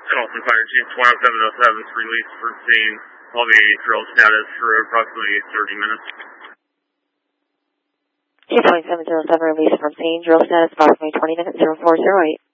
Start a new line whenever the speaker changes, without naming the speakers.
Dolphin Fire Chief 20707's release for scene. Will be drill status for approximately 30 minutes.
2.707 release from scene. Drill status approximately 20 minutes, 0408.